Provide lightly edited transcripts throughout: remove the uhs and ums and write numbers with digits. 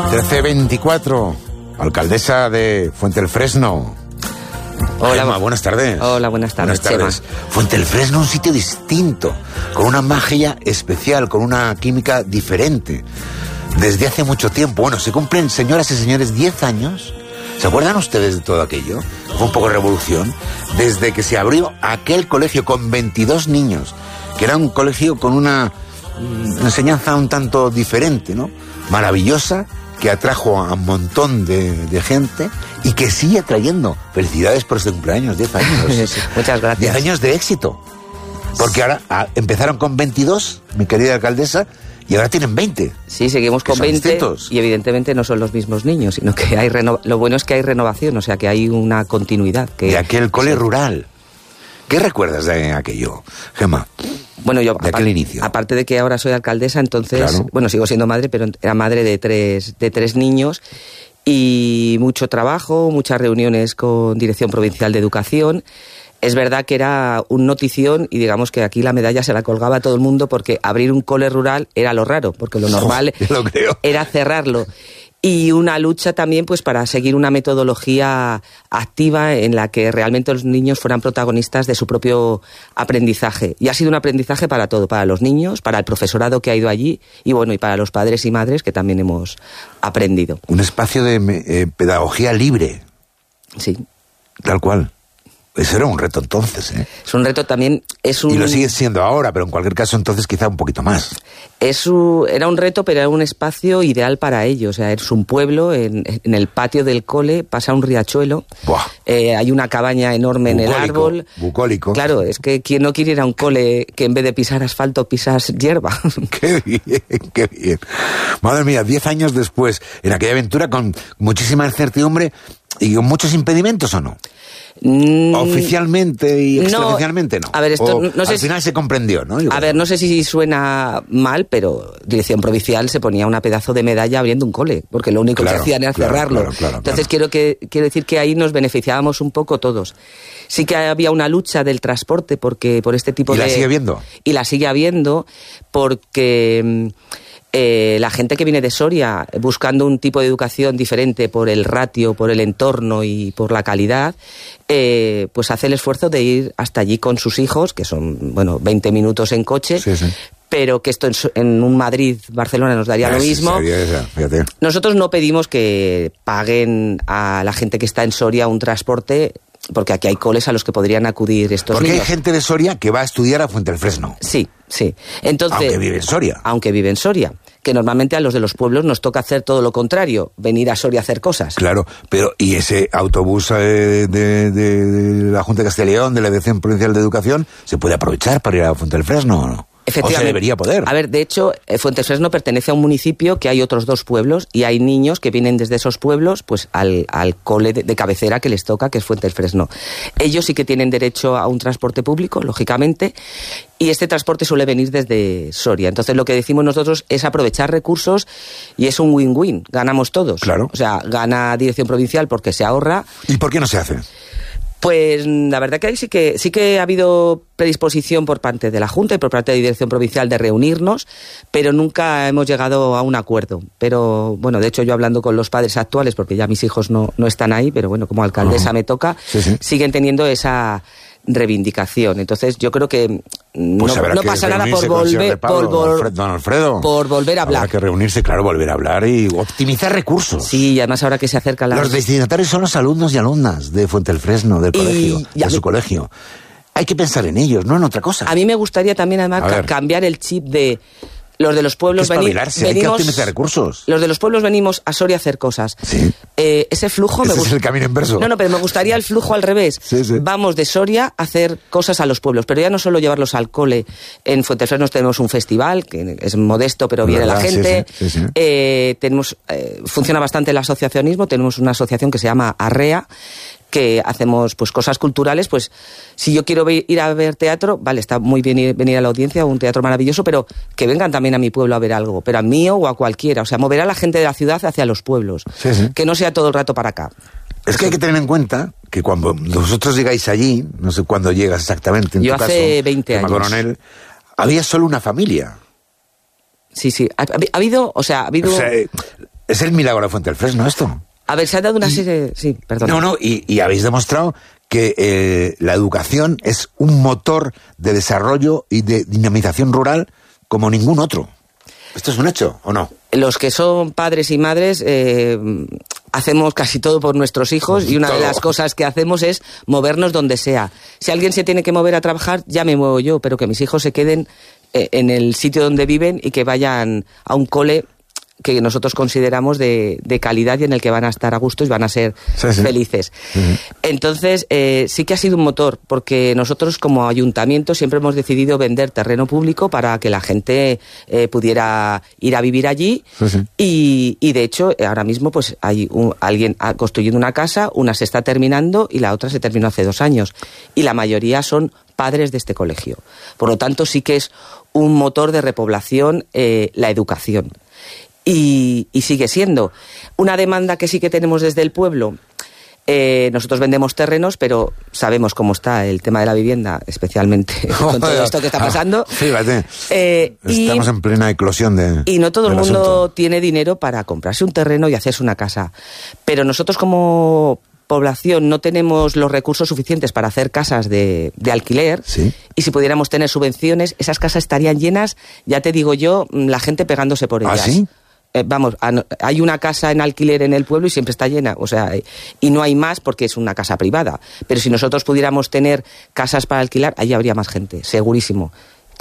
1324, alcaldesa de Fuentealfresno. Hola, Gemma, buenas tardes. Hola, buenas tardes, Chema. Fuentealfresno, un sitio distinto, con una magia especial, con una química diferente. Desde hace mucho tiempo, bueno, se cumplen, señoras y señores, 10 años. ¿Se acuerdan ustedes de todo aquello? Fue un poco de revolución. Desde que se abrió aquel colegio con 22 niños, que era un colegio con una enseñanza un tanto diferente, ¿no? Maravillosa, que atrajo a un montón de gente y que sigue atrayendo. Felicidades por este cumpleaños, 10 años. Sí, muchas gracias. 10 años de éxito. Porque ahora empezaron con 22, mi querida alcaldesa, y ahora tienen 20. Sí, seguimos con 20 distintos. Y evidentemente no son los mismos niños, sino que hay lo bueno es que hay renovación, o sea que hay una continuidad. De aquel cole rural. ¿Qué recuerdas de aquello, Gemma? Bueno, yo, de aquel inicio. Aparte de que ahora soy alcaldesa, entonces, claro. Bueno, sigo siendo madre, pero era madre de tres niños y mucho trabajo, muchas reuniones con Dirección Provincial de Educación. Es verdad que era un notición y digamos que aquí la medalla se la colgaba a todo el mundo porque abrir un cole rural era lo raro, porque lo normal era cerrarlo. Y una lucha también pues para seguir una metodología activa en la que realmente los niños fueran protagonistas de su propio aprendizaje. Y ha sido un aprendizaje para todo, para los niños, para el profesorado que ha ido allí y bueno, y para los padres y madres que también hemos aprendido. Un espacio de pedagogía libre. Sí. Tal cual. Eso era un reto entonces, ¿eh? Es un reto también, Y lo sigue siendo ahora, pero en cualquier caso entonces quizá un poquito más. Era un reto, pero era un espacio ideal para ello. O sea, es un pueblo, en el patio del cole pasa un riachuelo, hay una cabaña enorme bucólico, en el árbol. Bucólico. Claro, es que ¿quién no quiere ir a un cole que en vez de pisar asfalto pisas hierba? ¡Qué bien, qué bien! Madre mía, 10 años después, en aquella aventura con muchísima incertidumbre y con muchos impedimentos, ¿o no? Oficialmente y extraoficialmente no. A ver, esto no sé al final se comprendió, ¿no? A ver, no sé si suena mal, pero Dirección Provincial se ponía una pedazo de medalla abriendo un cole, porque lo único que hacían era cerrarlo. Entonces quiero decir que ahí nos beneficiábamos un poco todos. Sí que había una lucha del transporte porque por este tipo de... ¿Y la sigue habiendo? Y la sigue habiendo porque... la gente que viene de Soria buscando un tipo de educación diferente por el ratio, por el entorno y por la calidad, pues hace el esfuerzo de ir hasta allí con sus hijos, que son, 20 minutos en coche. Sí. Pero que esto en un Madrid-Barcelona nos daría lo mismo. Fíjate. Nosotros no pedimos que paguen a la gente que está en Soria un transporte, porque aquí hay coles a los que podrían acudir estos niños. Porque hay gente de Soria que va a estudiar a Fuentealfresno. Sí. Entonces, Aunque vive en Soria. Que normalmente a los de los pueblos nos toca hacer todo lo contrario, venir a Soria a hacer cosas. Claro, pero ¿y ese autobús de la Junta de Castilla y León, de la Dirección Provincial de Educación, se puede aprovechar para ir a Fuentealfresno o no? Efectivamente. O se debería poder. A ver, de hecho, Fuentealfresno pertenece a un municipio que hay otros 2 pueblos y hay niños que vienen desde esos pueblos pues al cole de cabecera que les toca, que es Fuentealfresno. Ellos sí que tienen derecho a un transporte público, lógicamente, y este transporte suele venir desde Soria. Entonces lo que decimos nosotros es aprovechar recursos y es un win-win, ganamos todos. Claro. O sea, gana Dirección Provincial porque se ahorra. ¿Y por qué no se hace? Pues la verdad que ahí sí que ha habido predisposición por parte de la Junta y por parte de la Dirección Provincial de reunirnos, pero nunca hemos llegado a un acuerdo. Pero bueno, de hecho yo hablando con los padres actuales, porque ya mis hijos no están ahí, pero bueno, como alcaldesa me toca, siguen teniendo esa reivindicación. Entonces yo creo que no pasa nada por volver por volver a hablar. Habrá que reunirse, claro, volver a hablar y optimizar recursos. Sí, y además ahora que se acerca Los destinatarios son los alumnos y alumnas de Fuentealfresno, del colegio, de su colegio. Hay que pensar en ellos, no en otra cosa. A mí me gustaría también además cambiar el chip de... Los de los pueblos hay que optimizar recursos. Los de los pueblos venimos a Soria a hacer cosas. Sí. Ese flujo Ese es el camino inverso. No, pero me gustaría el flujo al revés. Sí. Vamos de Soria a hacer cosas a los pueblos, pero ya no solo llevarlos al cole. En Fuentealfresno tenemos un festival, que es modesto, pero viene la gente. Sí. Tenemos, funciona bastante el asociacionismo, tenemos una asociación que se llama Arrea, que hacemos pues cosas culturales, pues si yo quiero ir a ver teatro, vale, está muy bien venir a la audiencia, un teatro maravilloso, pero que vengan también a mi pueblo a ver algo, pero a mío o a cualquiera, o sea, mover a la gente de la ciudad hacia los pueblos, que no sea todo el rato para acá. Es que hay que tener en cuenta que cuando vosotros llegáis allí, no sé cuándo llegas exactamente, en yo tu hace caso, 20 años. Coronel, había solo una familia. Sí, ha habido, Es el milagro de Fuente del Fresno, esto. A ver, se ha dado una serie... Sí, perdón. No, y habéis demostrado que la educación es un motor de desarrollo y de dinamización rural como ningún otro. ¿Esto es un hecho o no? Los que son padres y madres hacemos casi todo por nuestros hijos y una de las cosas que hacemos es movernos donde sea. Si alguien se tiene que mover a trabajar, ya me muevo yo, pero que mis hijos se queden en el sitio donde viven y que vayan a un cole que nosotros consideramos de calidad y en el que van a estar a gusto y van a ser felices. Entonces, sí que ha sido un motor, porque nosotros como ayuntamiento siempre hemos decidido vender terreno público para que la gente pudiera ir a vivir allí y de hecho ahora mismo pues hay alguien construyendo una casa, una se está terminando y la otra se terminó hace 2 años y la mayoría son padres de este colegio. Por lo tanto, sí que es un motor de repoblación la educación. Y sigue siendo. Una demanda que sí que tenemos desde el pueblo, nosotros vendemos terrenos, pero sabemos cómo está el tema de la vivienda, especialmente con todo esto que está pasando. Fíjate, estamos en plena eclosión de... Y no todo el mundo tiene dinero para comprarse un terreno y hacerse una casa. Pero nosotros como población no tenemos los recursos suficientes para hacer casas de alquiler, y si pudiéramos tener subvenciones, esas casas estarían llenas, ya te digo yo, la gente pegándose por ellas. ¿Ah, sí? Vamos, hay una casa en alquiler en el pueblo y siempre está llena, o sea, y no hay más porque es una casa privada. Pero si nosotros pudiéramos tener casas para alquilar, allí habría más gente, segurísimo.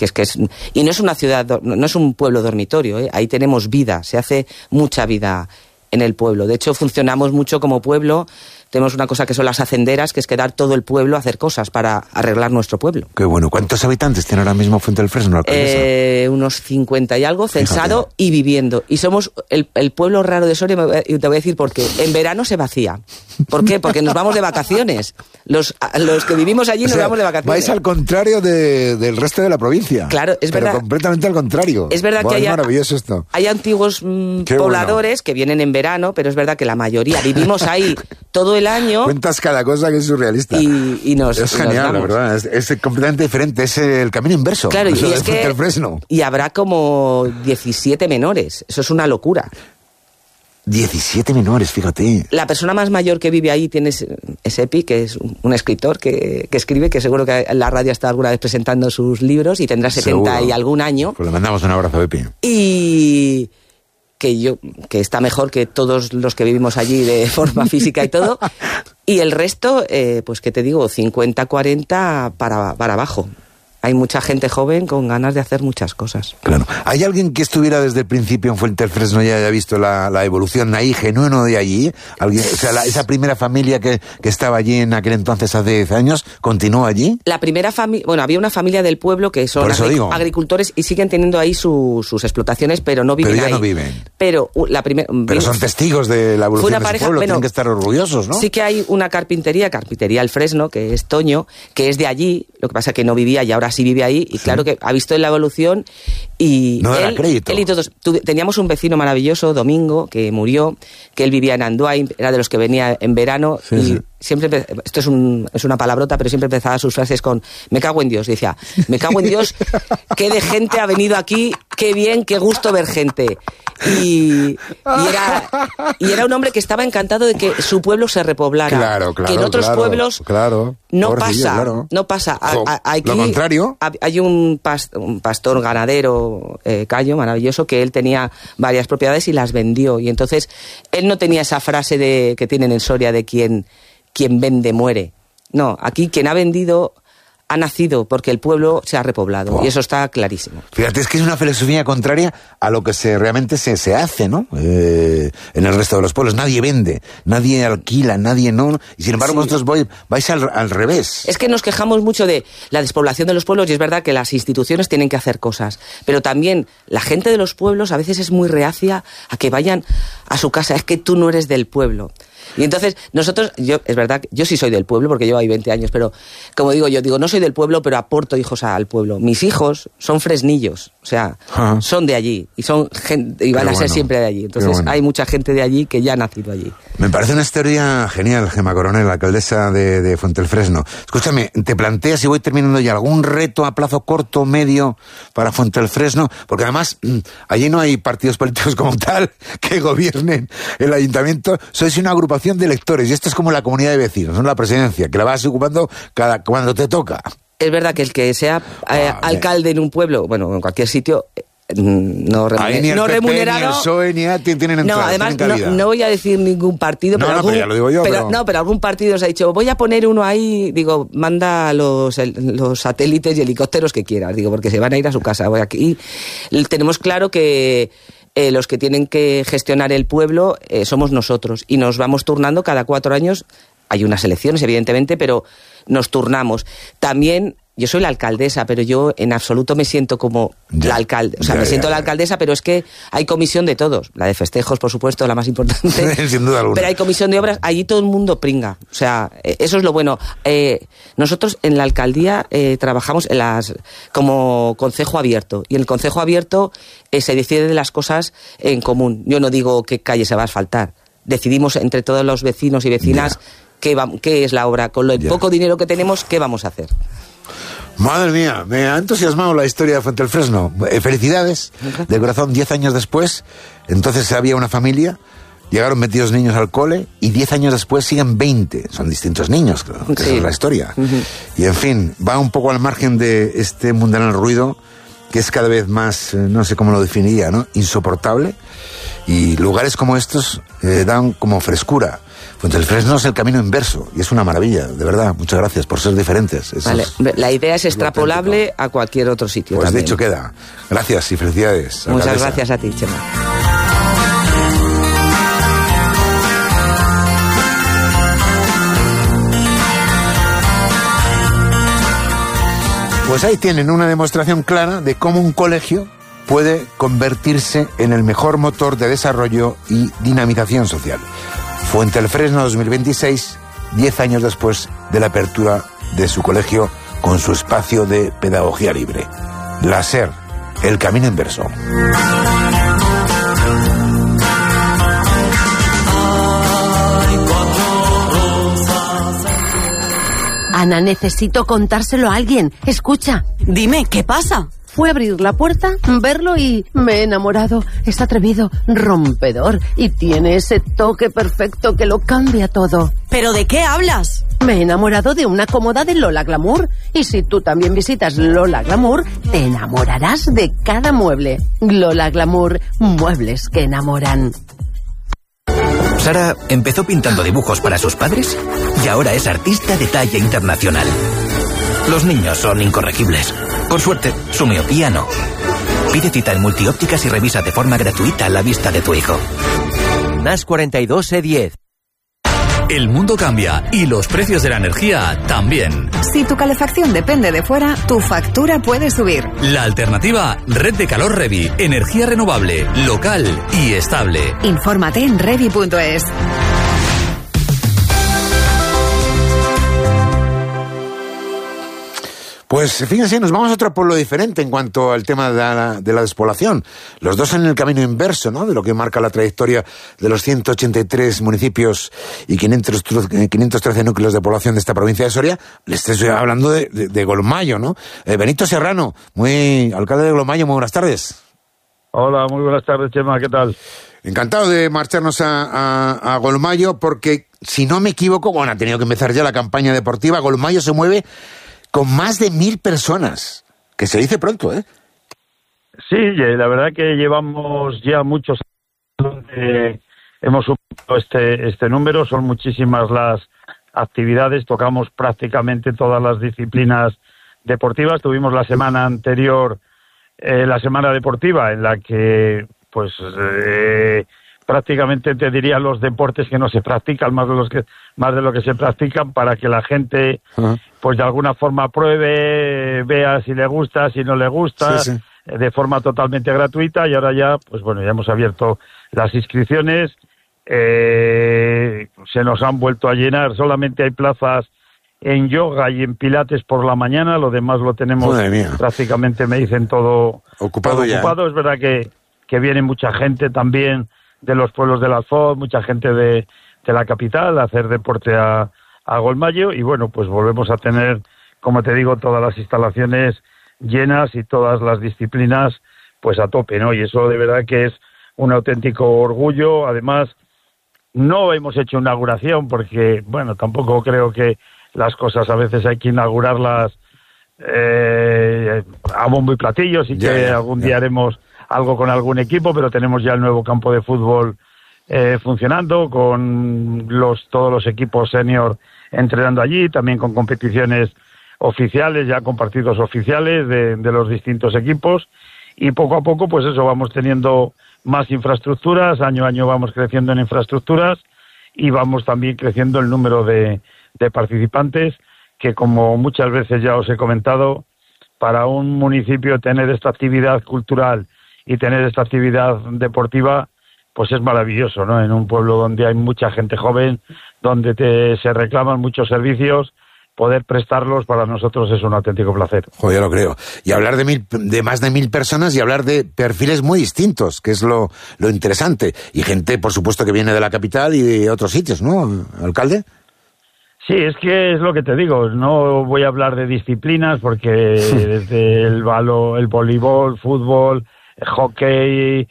Y no es una ciudad, no es un pueblo dormitorio, ahí tenemos vida, se hace mucha vida en el pueblo. De hecho, funcionamos mucho como pueblo. Tenemos una cosa que son las hacenderas, que es quedar todo el pueblo a hacer cosas para arreglar nuestro pueblo. Qué bueno. ¿Cuántos habitantes tiene ahora mismo Fuente del Fresno? Unos 50 y algo, censado. Fíjate. Y viviendo. Y somos el pueblo raro de Soria, y te voy a decir por qué. En verano se vacía. ¿Por qué? Porque nos vamos de vacaciones. Los que vivimos allí nos vamos de vacaciones. Vais al contrario del resto de la provincia. Claro, es verdad. Pero completamente al contrario. Es verdad que es maravilloso esto. Hay antiguos pobladores que vienen en verano, pero es verdad que la mayoría vivimos ahí todo el año. Cuentas cada cosa que es surrealista. Y es genial, la verdad. Es completamente diferente. Es el camino inverso. Claro, y es que y habrá como 17 menores. Eso es una locura. 17 menores, fíjate. La persona más mayor que vive ahí es Epi, que es un escritor que escribe, que seguro que en la radio está alguna vez presentando sus libros y tendrá 70 seguro. Y algún año. Pues le mandamos un abrazo a Epi. Y que está mejor que todos los que vivimos allí de forma física y todo. Y el resto, pues que te digo, 50, 40 para abajo. Hay mucha gente joven con ganas de hacer muchas cosas. Claro. ¿Hay alguien que estuviera desde el principio en Fuente del Fresno y haya visto la evolución ahí, genuino de allí? ¿Alguien, o sea, esa primera familia que estaba allí en aquel entonces hace 10 años, continúa allí? La primera familia, bueno, había una familia del pueblo que son agricultores y siguen teniendo ahí sus explotaciones, pero no viven ahí. Pero ya no viven. Pero son testigos de la evolución de su pueblo, tienen que estar orgullosos, ¿no? Sí que hay una carpintería El Fresno, que es Toño, que es de allí, lo que pasa que no vivía y ahora sí vive ahí, y claro que ha visto la evolución y no da crédito. Él y todos. Teníamos un vecino maravilloso, Domingo, que murió, que él vivía en Andoain, era de los que venía en verano y siempre, esto es una palabrota, pero siempre empezaba sus frases con me cago en Dios, y decía, me cago en Dios, qué de gente ha venido aquí, qué bien, qué gusto ver gente. Y era un hombre que estaba encantado de que su pueblo se repoblara. Claro, que en otros pueblos no pasa. No pasa. Aquí lo contrario. Hay un pastor ganadero, Cayo, maravilloso, que él tenía varias propiedades y las vendió. Y entonces él no tenía esa frase que tienen en Soria de quien vende muere. No, aquí quien ha vendido ha nacido porque el pueblo se ha repoblado. Wow. Y eso está clarísimo. Fíjate, es que es una filosofía contraria a lo que realmente se hace, ¿no? En el resto de los pueblos. Nadie vende, nadie alquila, nadie no. Y sin embargo vosotros vais al revés. Es que nos quejamos mucho de la despoblación de los pueblos y es verdad que las instituciones tienen que hacer cosas. Pero también la gente de los pueblos a veces es muy reacia a que vayan a su casa. Es que tú no eres del pueblo. Y entonces nosotros, es verdad, yo sí soy del pueblo porque llevo ahí 20 años, pero como digo, no soy del pueblo, pero aporto hijos al pueblo. Mis hijos son fresnillos, o sea, son de allí y son gente, y van a ser siempre de allí. Entonces hay mucha gente de allí que ya ha nacido allí. Me parece una historia genial, Gemma Coronel, alcaldesa de Fuentealfresno. Escúchame, ¿te planteas, y voy terminando ya, algún reto a plazo corto, medio, para Fuentealfresno? Porque además, allí no hay partidos políticos como tal que gobiernen el ayuntamiento. Sois una agrupación de electores, y esto es como la comunidad de vecinos, no la presidencia, que la vas ocupando cuando te toca. Es verdad que el que sea alcalde en un pueblo, bueno, en cualquier sitio... no remunerado. Ni el PSOE ni ATI tienen entrada. No, además no voy a decir ningún partido, pero ya lo digo yo. Pero algún partido se ha dicho, voy a poner uno ahí, digo, manda los satélites y helicópteros que quieras, digo, porque se van a ir a su casa. Voy aquí. Tenemos claro que los que tienen que gestionar el pueblo somos nosotros, y nos vamos turnando cada 4 años. Hay unas elecciones, evidentemente, pero nos turnamos. También... Yo soy la alcaldesa, pero yo en absoluto me siento como la alcalde. O sea, me siento la alcaldesa, pero es que hay comisión de todos. La de festejos, por supuesto, la más importante. Sin duda alguna. Pero hay comisión de obras, allí todo el mundo pringa. O sea, eso es lo bueno. Nosotros en la alcaldía trabajamos como concejo abierto. Y en el concejo abierto se deciden las cosas en común. Yo no digo qué calle se va a asfaltar. Decidimos entre todos los vecinos y vecinas qué es la obra. Con el poco dinero que tenemos, ¿qué vamos a hacer? Madre mía, me ha entusiasmado la historia de Fuentealfresno. Felicidades, de corazón. 10 años después, entonces había una familia, llegaron 22 niños al cole, y 10 años después siguen 20. Son distintos niños, claro, que esa es la historia. Y en fin, va un poco al margen de este mundanal ruido, que es cada vez más, no sé cómo lo definiría, ¿no? Insoportable. Y lugares como estos dan como frescura. Fuentealfresno es el camino inverso, y es una maravilla, de verdad. Muchas gracias por ser diferentes. Vale. La idea es extrapolable a cualquier otro sitio. Pues también. Dicho queda. Gracias y felicidades. Muchas alcaldesa. Gracias a ti, Chema. Pues ahí tienen una demostración clara de cómo un colegio puede convertirse en el mejor motor de desarrollo y dinamización social. Fuentealfresno 2026, 10 años después de la apertura de su colegio con su espacio de pedagogía libre. La SER, el camino inverso. Ana, necesito contárselo a alguien. Escucha. Dime, ¿qué pasa? Fue a abrir la puerta, verlo y me he enamorado. Es atrevido, rompedor y tiene ese toque perfecto que lo cambia todo. ¿Pero de qué hablas? Me he enamorado de una cómoda de Lola Glamour. Y si tú también visitas Lola Glamour, te enamorarás de cada mueble. Lola Glamour, muebles que enamoran. Sara empezó pintando dibujos para sus padres y ahora es artista de talla internacional. Los niños son incorregibles. Por suerte, su miopía no. Pide cita en Multiópticas y revisa de forma gratuita la vista de tu hijo. NAS 42 E10. El mundo cambia y los precios de la energía también. Si tu calefacción depende de fuera, tu factura puede subir. La alternativa, Red de Calor Revi. Energía renovable, local y estable. Infórmate en revi.es. Pues fíjense, nos vamos a otro pueblo diferente en cuanto al tema de la despoblación. Los dos en el camino inverso, ¿no?, de lo que marca la trayectoria de los 183 municipios y 513 núcleos de población de esta provincia de Soria. Les estoy hablando de Golmayo, ¿no? Benito Serrano, alcalde de Golmayo, muy buenas tardes. Hola, muy buenas tardes, Chema, ¿qué tal? Encantado de marcharnos a Golmayo porque, si no me equivoco, ha tenido que empezar ya la campaña deportiva. Golmayo se mueve con más de 1.000 personas, que se dice pronto, ¿eh? Sí, la verdad que llevamos ya muchos años donde hemos superado este número, son muchísimas las actividades, tocamos prácticamente todas las disciplinas deportivas. Tuvimos la semana anterior la semana deportiva, en la que pues prácticamente te diría los deportes que no se practican, más de lo que se practican, para que la gente pues de alguna forma pruebe, vea si le gusta, si no le gusta, sí. De forma totalmente gratuita. Y ahora ya, pues bueno, ya hemos abierto las inscripciones, se nos han vuelto a llenar. Solamente hay plazas en yoga y en pilates por la mañana, lo demás lo tenemos prácticamente, me dicen, todo ocupado. Es verdad que viene mucha gente también de los pueblos del Alfoz, mucha gente de la capital a hacer deporte a Golmayo, y bueno, pues volvemos a tener, como te digo, todas las instalaciones llenas y todas las disciplinas pues a tope, ¿no? Y eso de verdad que es un auténtico orgullo. Además, no hemos hecho inauguración porque, bueno, tampoco creo que las cosas a veces hay que inaugurarlas a bombo y platillos, y que algún día haremos algo con algún equipo, pero tenemos ya el nuevo campo de fútbol funcionando, con todos los equipos senior entrenando allí, también con competiciones oficiales, ya con partidos oficiales de los distintos equipos, y poco a poco pues eso, vamos teniendo más infraestructuras, año a año vamos creciendo en infraestructuras, y vamos también creciendo el número de participantes, que como muchas veces ya os he comentado, para un municipio tener esta actividad cultural y tener esta actividad deportiva pues es maravilloso, ¿no? En un pueblo donde hay mucha gente joven, donde se reclaman muchos servicios, poder prestarlos para nosotros es un auténtico placer. Joder, ya lo creo. Y hablar de más de 1.000 personas y hablar de perfiles muy distintos, que es lo interesante. Y gente, por supuesto, que viene de la capital y de otros sitios, ¿no, alcalde? Sí, es que es lo que te digo. No voy a hablar de disciplinas porque desde el voleibol, fútbol, hockey,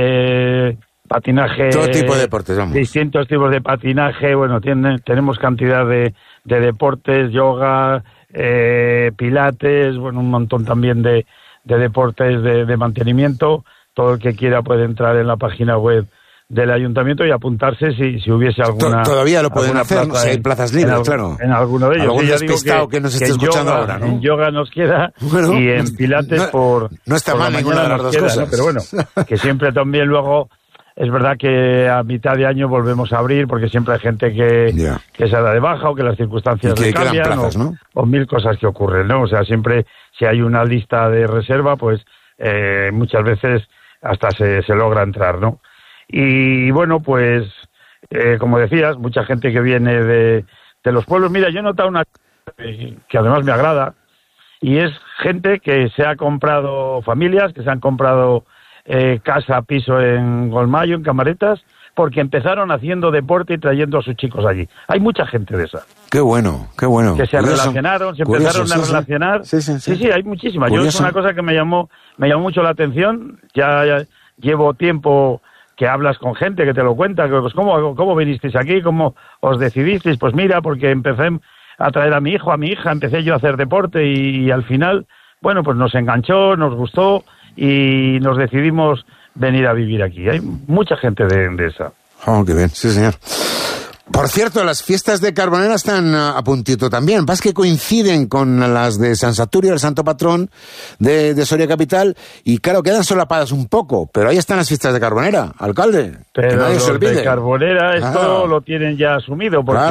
patinaje, todo tipo de deportes, vamos. Distintos tipos de patinaje. Bueno, tenemos cantidad de deportes, yoga, pilates, bueno, un montón también de deportes de mantenimiento. Todo el que quiera puede entrar en la página web del ayuntamiento y apuntarse si hubiese alguna. Todavía lo pueden hacer, si hay plazas libres, claro. En alguno de ellos. Algún sí, despistado que nos esté escuchando ahora, ¿no? En yoga nos queda, bueno, y en pilates no está mal ninguna de las dos cosas. ¿no? Pero bueno, que siempre también luego. Es verdad que a mitad de año volvemos a abrir porque siempre hay gente que se da de baja o que las circunstancias le cambian plazas, ¿no? o mil cosas que ocurren, ¿no? O sea, siempre si hay una lista de reserva, pues muchas veces hasta se logra entrar, ¿no? Y bueno, pues como decías, mucha gente que viene de los pueblos. Mira, yo he notado una que además me agrada, y es gente que se ha comprado, familias que se han comprado casa, piso en Golmayo, en Camaretas, porque empezaron haciendo deporte y trayendo a sus chicos allí. Hay mucha gente de esa. Qué bueno, qué bueno. Que se relacionaron, se empezaron a relacionar. Sí, hay muchísimas. Yo es una cosa que me llamó mucho la atención. Ya llevo tiempo que hablas con gente que te lo cuenta, que pues, ¿cómo vinisteis aquí? ¿Cómo os decidisteis? Pues mira, porque empecé a traer a mi hijo, a mi hija, empecé yo a hacer deporte y al final, bueno, pues nos enganchó, nos gustó y nos decidimos venir a vivir aquí. Hay mucha gente de esa. Oh, qué bien, sí señor. Por cierto, las fiestas de Carbonera están a puntito también. Vas que coinciden con las de San Saturio, el santo patrón de Soria Capital, y claro, quedan solapadas un poco, pero ahí están las fiestas de Carbonera, alcalde. Pero los de Carbonera esto lo tienen ya asumido, porque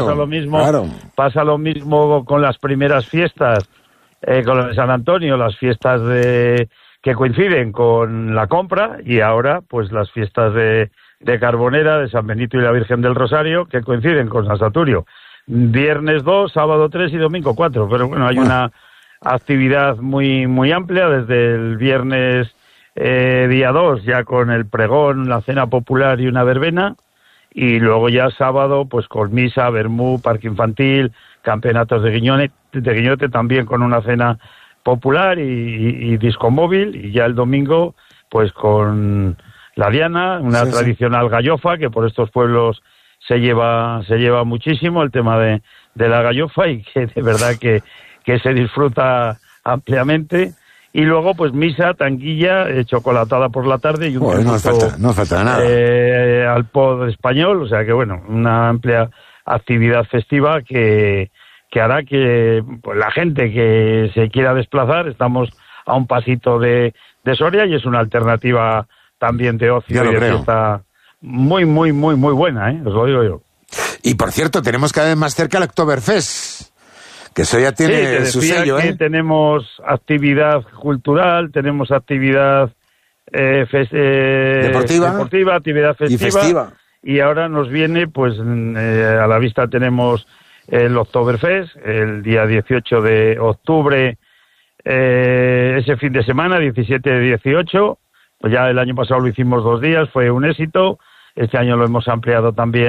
pasa lo mismo con las primeras fiestas, con las de San Antonio, las fiestas que coinciden con la compra, y ahora pues las fiestas de Carbonera, de San Benito y la Virgen del Rosario, que coinciden con San Saturio. Viernes 2, sábado 3 y domingo 4. Pero bueno, hay una actividad muy muy amplia desde el viernes día 2, ya con el pregón, la cena popular y una verbena, y luego ya sábado pues con misa, vermú, parque infantil, campeonatos de guiñote también con una cena popular y disco móvil, y ya el domingo pues con la diana, una tradicional gallofa que por estos pueblos se lleva muchísimo el tema de la gallofa, y que de verdad que se disfruta ampliamente. Y luego pues misa, tanguilla, chocolatada por la tarde y un no falta nada. Al pod español, o sea que bueno, una amplia actividad festiva que hará que pues, la gente que se quiera desplazar, estamos a un pasito de Soria, y es una alternativa también de ocio y de fiesta muy, muy, muy, muy buena, os lo digo yo. Y por cierto, tenemos cada vez más cerca el Oktoberfest, que eso ya tiene su sello, que tenemos actividad cultural, tenemos actividad deportiva, actividad festiva, y ahora nos viene, pues a la vista tenemos el Oktoberfest, el día 18 de octubre, ese fin de semana, 17-18, pues ya el año pasado lo hicimos 2 días, fue un éxito. Este año lo hemos ampliado también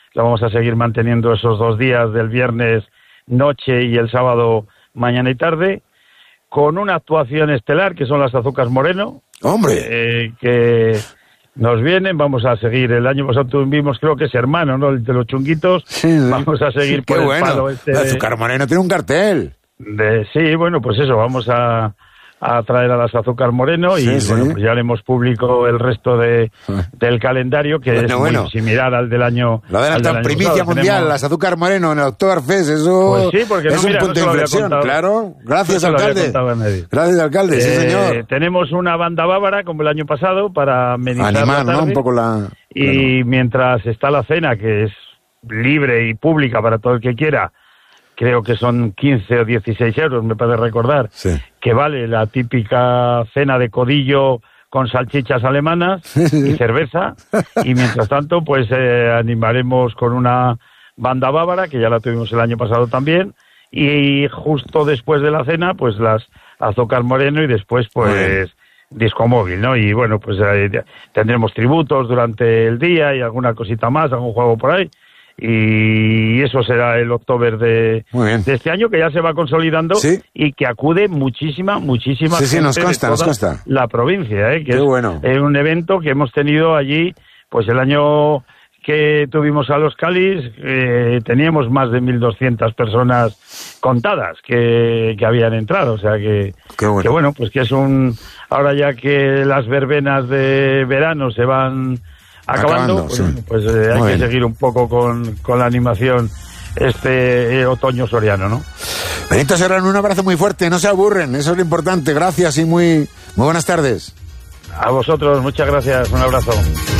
lo vamos a seguir manteniendo esos 2 días del viernes noche y el sábado mañana y tarde, con una actuación estelar que son las Azúcar Moreno. ¡Hombre! Que nos vienen, vamos a seguir. El año pasado tuvimos, creo que es hermano, ¿no? El de los chunguitos. Sí. Vamos a seguir por ¡Qué el bueno! palo este. Azúcar Moreno tiene un cartel. Sí, bueno, pues eso, vamos a traer a las Azúcar Moreno y bueno, pues ya haremos público el resto del calendario, que es muy similar al del año. La de la primicia mundial, las Azúcar Moreno en el Oktoberfest, eso pues sí, porque es un punto de inflexión, claro. Gracias, alcalde. Gracias, alcalde, sí, señor. Tenemos una banda bávara, como el año pasado, para amenizar animar, la tarde, ¿no? Un poco la... Y mientras está la cena, que es libre y pública para todo el que quiera, creo que son 15 o 16 euros, me parece recordar, que vale la típica cena de codillo con salchichas alemanas y cerveza, y mientras tanto pues animaremos con una banda bávara, que ya la tuvimos el año pasado también, y justo después de la cena pues las Azúcar Moreno y después pues disco móvil, ¿no? Y bueno, pues tendremos tributos durante el día y alguna cosita más, algún juego por ahí. Y eso será el Oktober de este año, que ya se va consolidando y que acude muchísima gente nos consta, de toda la provincia, que es un evento que hemos tenido allí, pues el año que tuvimos a los Calis, teníamos más de 1.200 personas contadas que habían entrado, o sea que bueno, pues que es ahora ya que las verbenas de verano se van acabando, pues hay que seguir un poco con la animación otoño soriano, ¿no? Benito Serrano, un abrazo muy fuerte, no se aburren, eso es lo importante, gracias y muy buenas tardes. A vosotros, muchas gracias, un abrazo.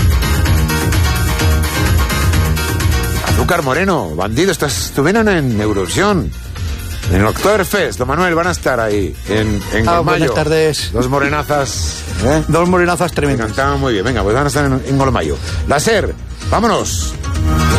Azúcar Moreno, bandido, estuvieron en Eurovisión, en el Oktoberfest. Don Manuel, van a estar ahí en Golmayo. Buenas tardes. Dos morenazas. Dos morenazas tremendas. Me cantaban muy bien. Venga, pues van a estar en Golmayo. Láser, vámonos.